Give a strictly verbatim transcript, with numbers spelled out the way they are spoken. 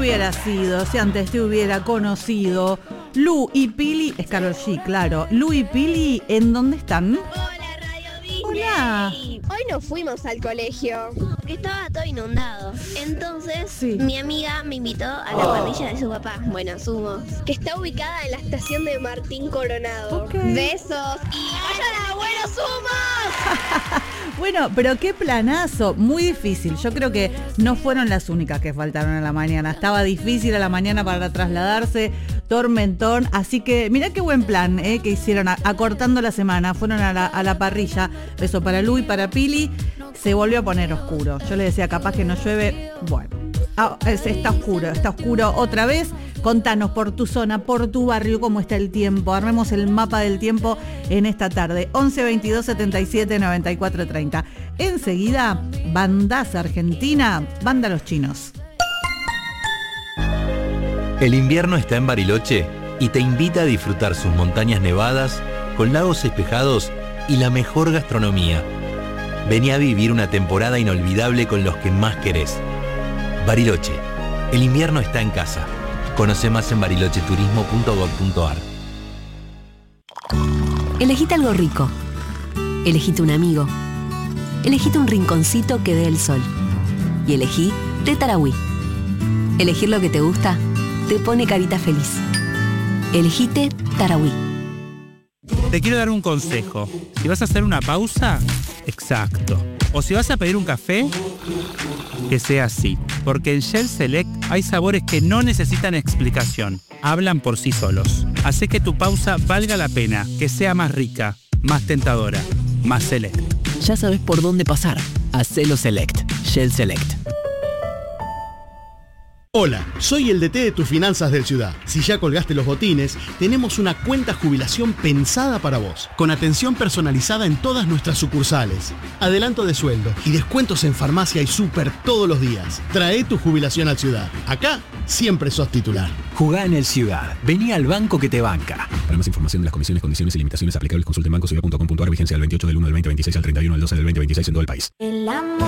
hubiera sido si antes te hubiera conocido? Lu y Pili, es Karol G, claro. Lu y Pili, ¿en dónde están? Hola, Radio Disney. Hola. Hoy no fuimos al colegio, porque estaba todo inundado. Entonces, Sí. mi amiga me invitó a la parrilla de su papá, bueno, Sumos, que está ubicada en la estación de Martín Coronado. Ok. Besos y vayan a Buenos Sumos. Bueno, pero qué planazo, muy difícil. Yo creo que no fueron las únicas que faltaron a la mañana. Estaba difícil a la mañana para trasladarse, tormentón. Así que mirá qué buen plan eh, que hicieron a- acortando la semana. Fueron a la, a la parrilla. Beso para Lu y para Pili. Se volvió a poner oscuro. Yo le decía, capaz que no llueve. Bueno, ah, es- está oscuro, está oscuro otra vez. Contanos por tu zona, por tu barrio, cómo está el tiempo. Armemos el mapa del tiempo en esta tarde. once veintidós setenta y siete noventa y cuatro treinta. Enseguida, bandaza argentina, banda Los Chinos. El invierno está en Bariloche y te invita a disfrutar sus montañas nevadas con lagos despejados y la mejor gastronomía. Vení a vivir una temporada inolvidable con los que más querés. Bariloche, el invierno está en casa. Conoce más en bariloche turismo punto gob punto ar. Elegite algo rico. Elegite un amigo. Elegite un rinconcito que dé el sol. Y elegí té Tarahui. Elegir lo que te gusta te pone carita feliz. Elegite Tarahui. Te quiero dar un consejo. Si vas a hacer una pausa, exacto. O si vas a pedir un café, que sea así. Porque en Shell Select hay sabores que no necesitan explicación. Hablan por sí solos. Hace que tu pausa valga la pena, que sea más rica, más tentadora, más select. Ya sabes por dónde pasar. Hacelo Select. Shell Select. Hola, soy el D T de tus finanzas del Ciudad. Si ya colgaste los botines, tenemos una cuenta jubilación pensada para vos, con atención personalizada en todas nuestras sucursales, adelanto de sueldo y descuentos en farmacia y súper todos los días. Trae tu jubilación al Ciudad. Acá siempre sos titular. Jugá en el Ciudad. Vení al banco que te banca. Para más información de las comisiones, condiciones y limitaciones aplicables, consulte en banco ciudad punto com punto ar, vigencia del veintiocho del uno del veinte veintiséis al treinta y uno del doce del veinte veintiséis en todo el país. El amor.